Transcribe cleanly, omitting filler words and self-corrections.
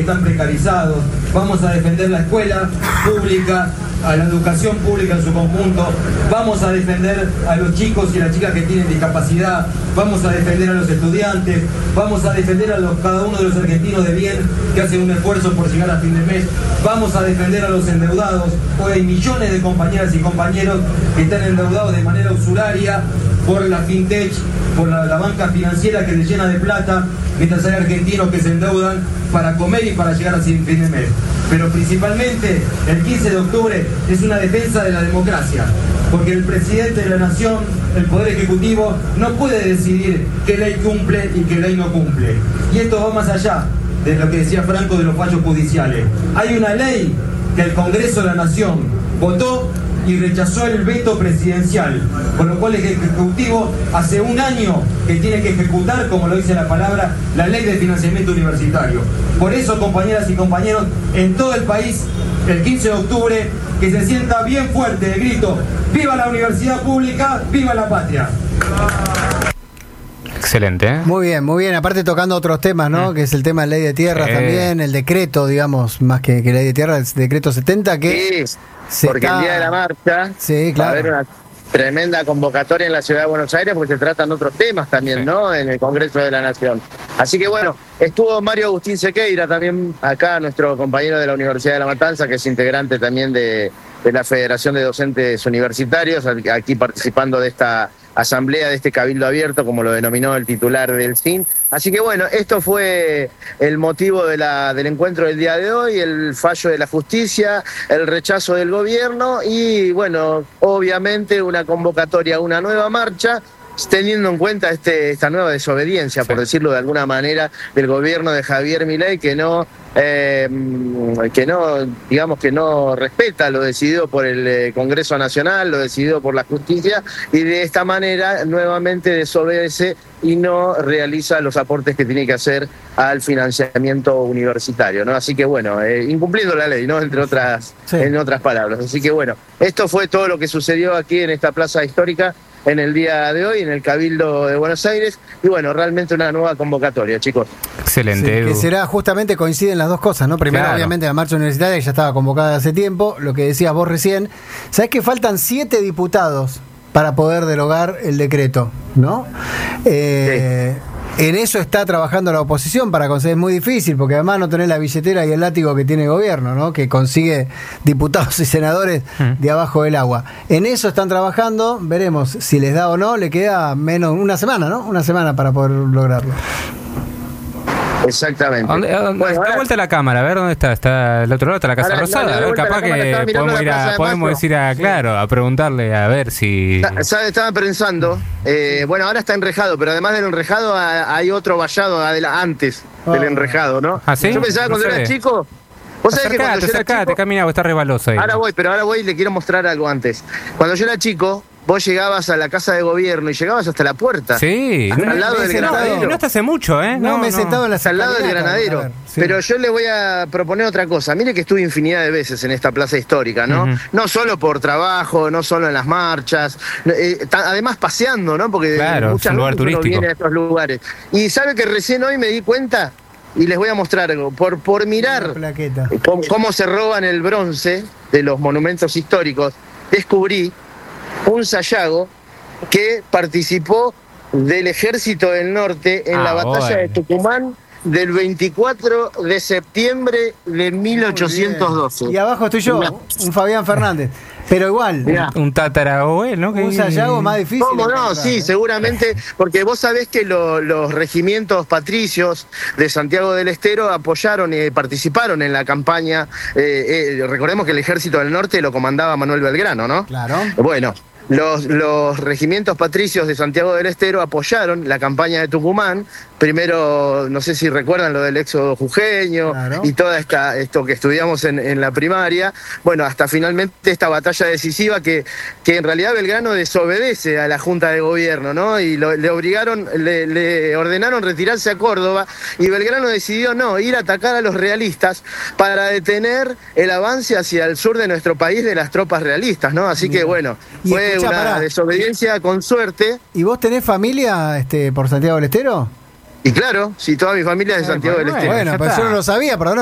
están precarizados, vamos a defender la escuela pública, a la educación pública en su conjunto, vamos a defender a los chicos y las chicas que tienen discapacidad, vamos a defender a los estudiantes, vamos a defender a cada uno de los argentinos de bien que hacen un esfuerzo por llegar a fin de mes, vamos a defender a los endeudados. Hoy hay millones de compañeras y compañeros que están endeudados de manera usuraria por la fintech, por la banca financiera que se llena de plata, mientras hay argentinos que se endeudan para comer y para llegar a fin de mes. Pero principalmente el 15 de octubre es una defensa de la democracia, porque el presidente de la nación, el Poder Ejecutivo, no puede decidir qué ley cumple y qué ley no cumple. Y esto va más allá de lo que decía Franco de los fallos judiciales. Hay una ley que el Congreso de la Nación votó y rechazó el veto presidencial, con lo cual el Ejecutivo hace un año que tiene que ejecutar, como lo dice la palabra, la ley de financiamiento universitario. Por eso, compañeras y compañeros, en todo el país, el 15 de octubre, que se sienta bien fuerte el grito: ¡viva la universidad pública, viva la patria! Excelente, ¿eh? Muy bien. Aparte tocando otros temas, ¿no? Que es el tema de ley de tierras también, el decreto, digamos, más que ley de tierras, el decreto 70, que... Sí, porque el día de la marcha va a haber una tremenda convocatoria en la Ciudad de Buenos Aires, porque se tratan otros temas también, ¿no? En el Congreso de la Nación. Así que bueno, estuvo Mario Agustín Sequeira también acá, nuestro compañero de la Universidad de La Matanza, que es integrante también de la Federación de Docentes Universitarios, aquí participando de esta asamblea, de este cabildo abierto, como lo denominó el titular del CIN. Así que bueno, esto fue el motivo del encuentro del día de hoy, el fallo de la justicia, el rechazo del gobierno y bueno, obviamente una convocatoria a una nueva marcha, teniendo en cuenta esta nueva desobediencia, por decirlo de alguna manera, del gobierno de Javier Milei, que no respeta lo decidido por el Congreso Nacional, lo decidido por la justicia, y de esta manera nuevamente desobedece y no realiza los aportes que tiene que hacer al financiamiento universitario, ¿no? Así que bueno, incumpliendo la ley, ¿no? Entre otras, en otras palabras. Así que bueno, esto fue todo lo que sucedió aquí en esta plaza histórica en el día de hoy, en el Cabildo de Buenos Aires, y bueno, realmente una nueva convocatoria, chicos. Excelente, Edu. Que será, justamente coinciden las dos cosas, ¿no? Primero, obviamente, la marcha universitaria, que ya estaba convocada hace tiempo, lo que decías vos recién. ¿Sabés que faltan 7 diputados para poder derogar el decreto, ¿no? En eso está trabajando la oposición para conseguir, es muy difícil, porque además no tenés la billetera y el látigo que tiene el gobierno, ¿no? Que consigue diputados y senadores de abajo del agua. En eso están trabajando, veremos si les da o no, le queda menos una semana, ¿no? Una semana para poder lograrlo. Exactamente. Da vuelta la cámara, a ver dónde está. Está al otro lado, está la Casa Rosada. A ver, capaz que podemos ir a preguntarle a ver si... Estaba pensando, bueno, ahora está enrejado, pero además del enrejado hay otro vallado antes del enrejado, ¿no? ¿Ah, sí? Yo pensaba cuando era chico... Acercate, camina, está resbaloso ahí. Ahora voy y le quiero mostrar algo antes. Cuando yo era chico, vos llegabas a la Casa de Gobierno y llegabas hasta la puerta. Sí. Al lado del Granadero. No hasta hace mucho, ¿eh? No me he sentado en la al lado del Granadero. Ver, sí. Pero yo les voy a proponer otra cosa. Mire que estuve infinidad de veces en esta plaza histórica, ¿no? No solo por trabajo, no solo en las marchas, además paseando, ¿no? Porque muchas veces uno viene a estos lugares. Y sabe que recién hoy me di cuenta, y les voy a mostrar algo, por mirar cómo se roban el bronce de los monumentos históricos, descubrí un sayago que participó del Ejército del Norte en la batalla de Tucumán del 24 de septiembre de 1812. Y abajo estoy yo, un Fabián Fernández. Pero igual, un tatarabuelo, ¿no? Un sayago más difícil. ¿Cómo no? Sí, seguramente, porque vos sabés que los regimientos patricios de Santiago del Estero apoyaron y participaron en la campaña. Recordemos que el Ejército del Norte lo comandaba Manuel Belgrano, ¿no? Claro. Bueno, los regimientos patricios de Santiago del Estero apoyaron la campaña de Tucumán. Primero, no sé si recuerdan lo del éxodo jujeño, y toda esto que estudiamos en la primaria. Bueno, hasta finalmente esta batalla decisiva que en realidad Belgrano desobedece a la Junta de Gobierno, ¿no? Y le ordenaron retirarse a Córdoba, y Belgrano decidió ir a atacar a los realistas para detener el avance hacia el sur de nuestro país de las tropas realistas, ¿no? Así que bueno, fue una desobediencia con suerte. ¿Y vos tenés familia por Santiago del Estero? Y claro, sí, toda mi familia es de Santiago del Estero. Bueno, pues yo no lo sabía, perdón.